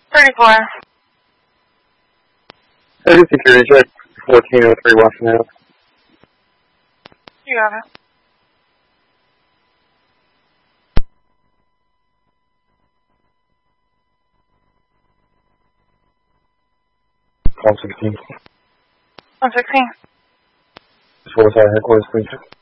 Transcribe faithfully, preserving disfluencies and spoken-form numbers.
thirty-four. thirty security check, fourteen oh three Washington Ave. You got it. one sixteen. one sixteen. Just what was our headquarters, please?